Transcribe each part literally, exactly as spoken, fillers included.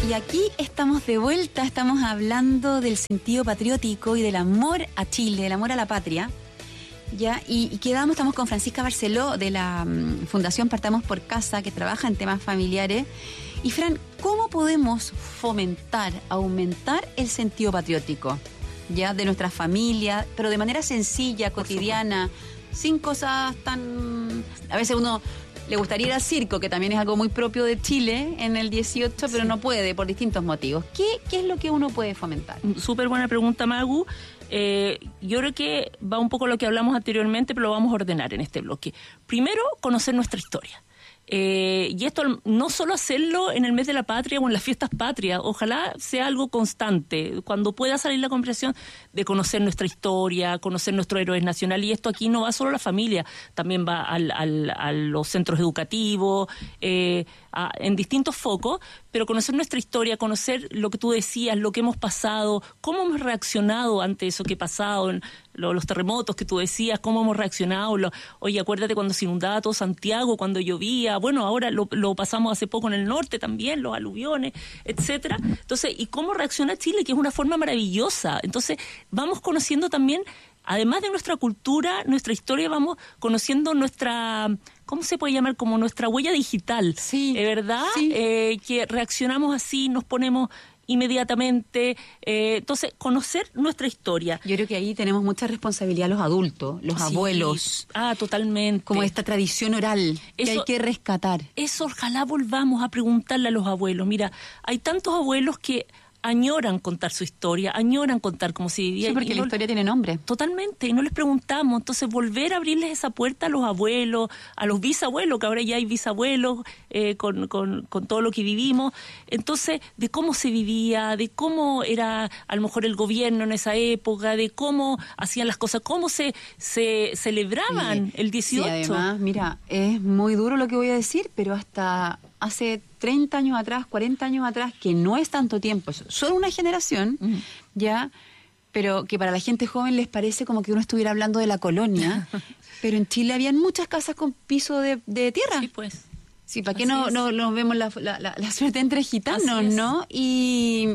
Y aquí estamos de vuelta, estamos hablando del sentido patriótico y del amor a Chile, del amor a la patria. Ya, y, y quedamos, estamos con Francisca Barceló de la um, Fundación Partamos por Casa, que trabaja en temas familiares. Y Fran, ¿cómo podemos fomentar, aumentar el sentido patriótico ya de nuestra familia, pero de manera sencilla, cotidiana, sin cosas tan... A veces uno le gustaría ir al circo, que también es algo muy propio de Chile en el dieciocho, pero sí, no puede por distintos motivos. ¿Qué, qué es lo que uno puede fomentar? Súper buena pregunta, Magu. Eh, yo creo que va un poco lo que hablamos anteriormente, pero lo vamos a ordenar en este bloque. Primero, conocer nuestra historia. Eh, y esto no solo hacerlo en el mes de la patria o en las fiestas patrias, ojalá sea algo constante, cuando pueda salir la conversación de conocer nuestra historia, conocer nuestros héroes nacionales, y esto aquí no va solo a la familia, también va al, al, a los centros educativos, eh, a, en distintos focos, pero conocer nuestra historia, conocer lo que tú decías, lo que hemos pasado, cómo hemos reaccionado ante eso que ha pasado, en lo, los terremotos que tú decías, cómo hemos reaccionado, lo, oye, acuérdate cuando se inundaba todo Santiago, cuando llovía, bueno, ahora lo, lo pasamos hace poco en el norte también, los aluviones, etcétera. Entonces, ¿y cómo reacciona Chile? Que es una forma maravillosa. Entonces, vamos conociendo también, además de nuestra cultura, nuestra historia, vamos conociendo nuestra... ¿Cómo se puede llamar? Como nuestra huella digital, sí, ¿eh, ¿verdad? Sí. Eh, que reaccionamos así, nos ponemos inmediatamente. Eh, entonces, conocer nuestra historia. Yo creo que ahí tenemos mucha responsabilidad los adultos, los Sí. abuelos. Ah, totalmente. Como esta tradición oral que Eso, hay que rescatar. Eso, ojalá volvamos a preguntarle a los abuelos. Mira, hay tantos abuelos que añoran contar su historia, añoran contar cómo se vivía. Sí, porque y la no, historia tiene nombre. Totalmente, y no les preguntamos. Entonces, volver a abrirles esa puerta a los abuelos, a los bisabuelos, que ahora ya hay bisabuelos, eh, con, con, con todo lo que vivimos. Entonces, de cómo se vivía, de cómo era a lo mejor el gobierno en esa época, de cómo hacían las cosas, cómo se, se celebraban Sí. el dieciocho. Sí, además, mira, es muy duro lo que voy a decir, pero hasta hace treinta años atrás, cuarenta años atrás, que no es tanto tiempo, es solo una generación, uh-huh. ya, pero que para la gente joven les parece como que uno estuviera hablando de la colonia, pero en Chile habían muchas casas con piso de, de tierra. Sí, pues. Sí, ¿para qué no, no, no vemos la, la, la, la suerte entre gitanos, no? Y,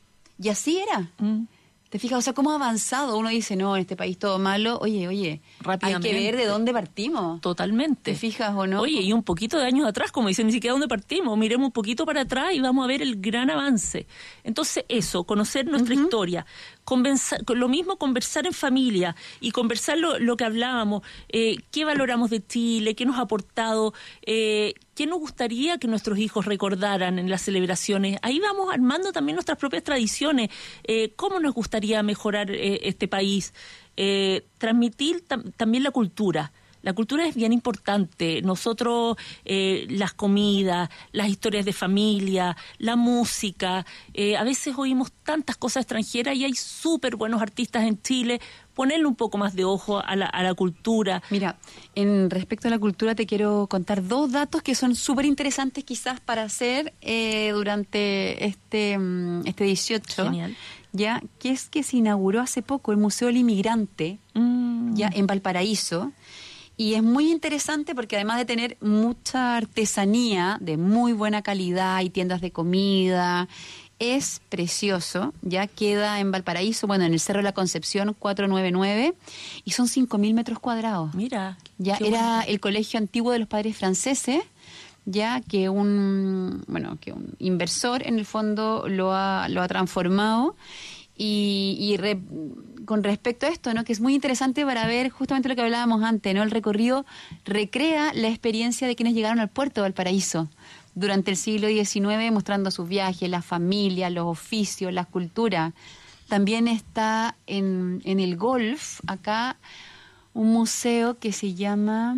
y así era. Mm. ¿Te fijas? O sea, ¿cómo ha avanzado? Uno dice, no, en este país todo malo. Oye, oye, hay que ver de dónde partimos. Totalmente. ¿Te fijas o no? Oye, y un poquito de años atrás, como dicen, ni siquiera dónde partimos. Miremos un poquito para atrás y vamos a ver el gran avance. Entonces, eso, conocer nuestra uh-huh. historia. Conversar, lo mismo, conversar en familia y conversar lo, lo que hablábamos, eh, qué valoramos de Chile, qué nos ha aportado, eh, qué nos gustaría que nuestros hijos recordaran en las celebraciones. Ahí vamos armando también nuestras propias tradiciones, eh, cómo nos gustaría mejorar eh, este país, eh, transmitir tam- también la cultura. La cultura es bien importante. Nosotros, eh, las comidas, las historias de familia, la música, eh, a veces oímos tantas cosas extranjeras y hay súper buenos artistas en Chile. Ponerle un poco más de ojo a la, a la cultura. Mira, en respecto a la cultura te quiero contar dos datos que son súper interesantes quizás para hacer eh, durante este, este dieciocho. Genial. Ya, que es que se inauguró hace poco el Museo del Inmigrante, mm. ya en Valparaíso. Y es muy interesante porque además de tener mucha artesanía de muy buena calidad y tiendas de comida, es precioso. Ya queda en Valparaíso, bueno, en el Cerro de la Concepción cuatrocientos noventa y nueve, y son cinco mil metros cuadrados. Mira. Ya era bueno. El colegio antiguo de los padres franceses, ya que un, bueno, que un inversor en el fondo lo ha, lo ha transformado. Y, y re, con respecto a esto, ¿no? Que es muy interesante para ver justamente lo que hablábamos antes, ¿no? El recorrido recrea la experiencia de quienes llegaron al puerto de Valparaíso durante el siglo diecinueve, mostrando sus viajes, las familias, los oficios, las culturas. También está en, en el Golf, acá, un museo que se llama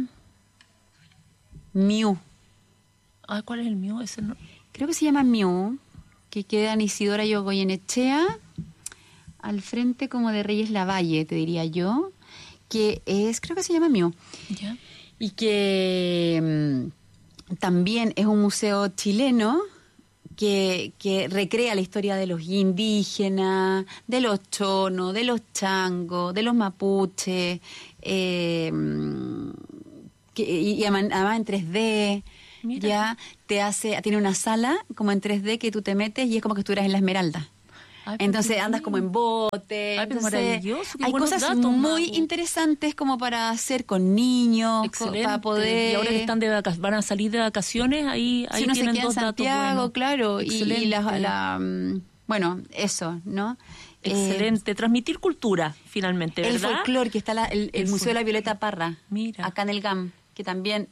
Miu. Ah, ¿cuál es el Miu? Ese no... Creo que se llama Miu, que queda en Isidora y Goyenechea, al frente como de Reyes Lavalle, te diría yo, que es, creo que se llama Miu, yeah. y que um, también es un museo chileno que, que recrea la historia de los indígenas, de los chonos, de los changos, de los mapuches, eh, que, y, y además en tres D. Mira. Ya te hace, tiene una sala como en tres D que tú te metes y es como que estuvieras en la Esmeralda. Ay, Entonces pero andas qué como en bote. Ay, pero Entonces, maravilloso, qué hay buenos cosas datos, muy Magu. interesantes como para hacer con niños, co- Excelente. para poder. Y ahora que están de vaca- van a salir de vacaciones, ahí, ahí si uno se tienen queda en dos datos Santiago, buenos. claro, y, y Excelente. la, la, mm, bueno, eso, ¿no? Excelente. Transmitir cultura, finalmente, Eh, el ¿verdad? folclore, que está la- el, el El Museo de la folclore. Violeta Parra, Mira. acá en el G A M, que también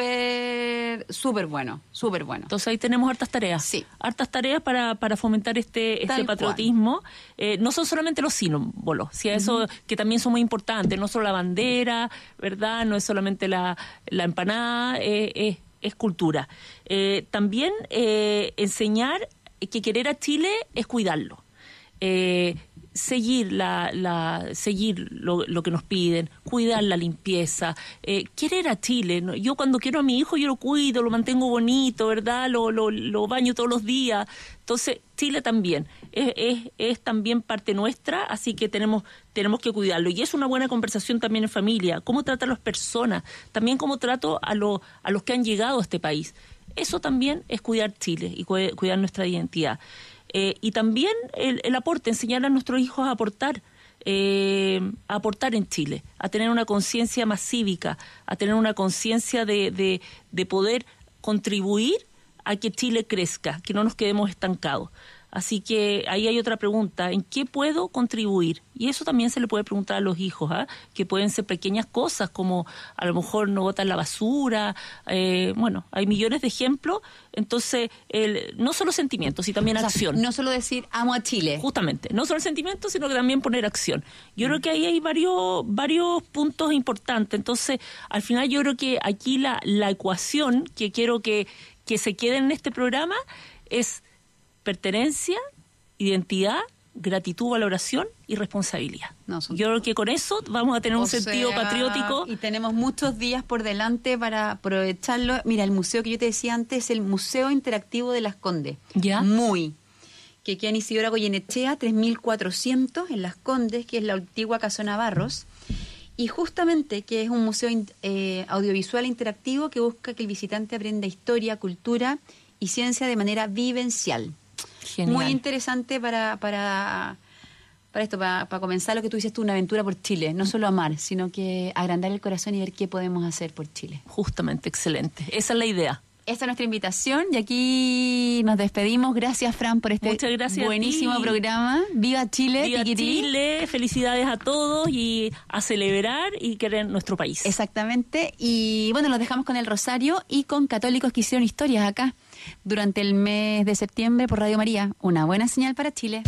súper, súper bueno, súper bueno. Entonces ahí tenemos hartas tareas. Sí. Hartas tareas para, para fomentar este, este Tal patriotismo. Eh, no son solamente los símbolos, ¿sí? Eso que también son muy importantes, no solo la bandera, ¿verdad? No es solamente la, la empanada, eh, es, es cultura. Eh, también eh, enseñar que querer a Chile es cuidarlo. Eh, seguir la, la seguir lo, lo que nos piden, cuidar la limpieza, eh, querer a Chile, ¿no? Yo cuando quiero a mi hijo yo lo cuido, lo mantengo bonito, ¿verdad? Lo, lo, lo baño todos los días. Entonces Chile también es, es, es también parte nuestra, así que tenemos tenemos que cuidarlo. Y es una buena conversación también en familia, cómo trato a las personas, también cómo trato a, lo, a los que han llegado a este país. Eso también es cuidar Chile y cu- cuidar nuestra identidad. Eh, y también el, el aporte, enseñar a nuestros hijos a aportar, eh, a aportar en Chile, a tener una conciencia más cívica, a tener una conciencia de, de, de poder contribuir a que Chile crezca, que no nos quedemos estancados. Así que ahí hay otra pregunta, ¿en qué puedo contribuir? Y eso también se le puede preguntar a los hijos, ¿ah? Que pueden ser pequeñas cosas, como a lo mejor no botar la basura, eh, bueno, hay millones de ejemplos, entonces el, no solo sentimientos, sino también O sea, acción. no solo decir amo a Chile. Justamente, no solo sentimientos, sino que también poner acción. Yo creo que ahí hay varios varios puntos importantes, entonces al final yo creo que aquí la, la ecuación que quiero que, que se quede en este programa es pertenencia, identidad, gratitud, valoración y responsabilidad. No, son- Yo creo que con eso vamos a tener O un sentido sea, patriótico. Y tenemos muchos días por delante para aprovecharlo. Mira, el museo que yo te decía antes es el Museo Interactivo de Las Condes. ¿Ya? Muy. Que queda en Isidora Goyenechea, tres mil cuatrocientos, en Las Condes, que es la antigua Casona Barros. Y justamente que es un museo in- eh, audiovisual interactivo que busca que el visitante aprenda historia, cultura y ciencia de manera vivencial. Genial. Muy interesante para, para, para esto, para, para comenzar lo que tú dices tú, una aventura por Chile. No solo amar, sino que agrandar el corazón y ver qué podemos hacer por Chile. Justamente, excelente. Esa es la idea. Esta es nuestra invitación y aquí nos despedimos. Gracias, Fran, por este Muchas gracias a buenísimo ti. programa. ¡Viva Chile! Viva tiquití. Chile, felicidades a todos y a celebrar y querer nuestro país. Exactamente. Y bueno, los dejamos con el Rosario y con católicos que hicieron historias acá durante el mes de septiembre por Radio María. Una buena señal para Chile.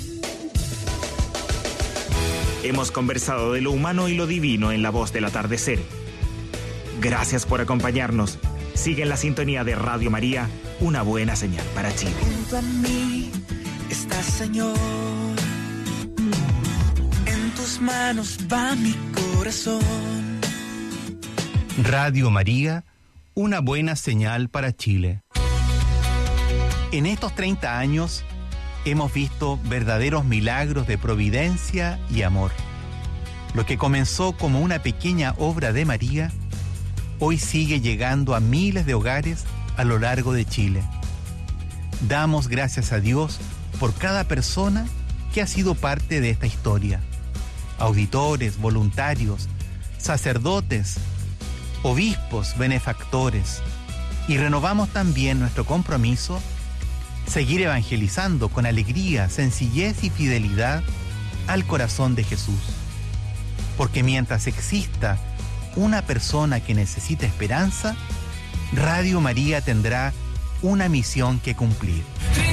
Hemos conversado de lo humano y lo divino en La Voz del Atardecer. Gracias por acompañarnos. Sigue en la sintonía de Radio María, una buena señal para Chile. Junto a mí está, Señor. En tus manos va mi corazón. Radio María, una buena señal para Chile. En estos treinta años hemos visto verdaderos milagros de providencia y amor. Lo que comenzó como una pequeña obra de María, hoy sigue llegando a miles de hogares a lo largo de Chile. Damos gracias a Dios por cada persona que ha sido parte de esta historia. Auditores, voluntarios, sacerdotes, obispos, benefactores. Y renovamos también nuestro compromiso, seguir evangelizando con alegría, sencillez y fidelidad al corazón de Jesús. Porque mientras exista una persona que necesita esperanza, Radio María tendrá una misión que cumplir.